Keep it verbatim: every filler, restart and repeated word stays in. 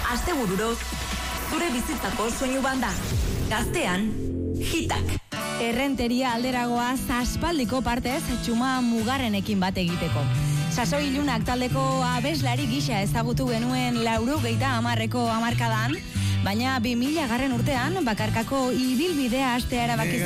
astebururo, zure bizitzako soinu banda. Gaztean, hitak. Errenteria alderagoaz aspaldiko partez txuma mugarrenekin bat egiteko. Sasoi ilunak taldeko abeslari gisa ezagutu genuen laurogeita hamarreko hamarkadan, baina bi mila garren urtean bakarkako ibilbidea hastea erabaki